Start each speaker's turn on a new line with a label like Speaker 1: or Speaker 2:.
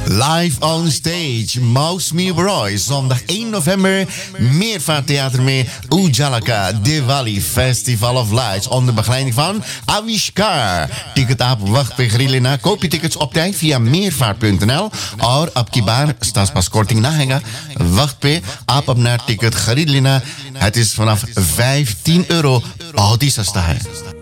Speaker 1: Live on stage, Mausmi Roy, zondag 1 november, Meervaarttheater mee, Ujalaka Diwali Festival of Lights, onder begeleiding van Avishkar. Ticket op wacht bij Grilina. Koop je tickets op tijd via meervaart.nl. Or op Kibar, staatspaskorting nahenga. Wacht bij, op naar ticket Grilina. Het is vanaf €15. Oh, die is